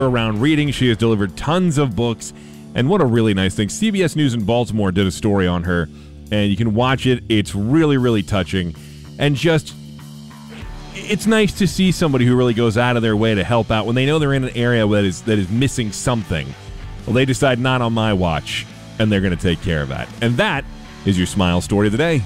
around reading. She has delivered tons of books, and what a really nice thing. CBS News in Baltimore did a story on her, and you can watch it. It's really, really touching, and just, it's nice to see somebody who really goes out of their way to help out when they know they're in an area that is missing something. Well, they decide not on my watch, and they're going to take care of that. And that is your Smile Story of the Day.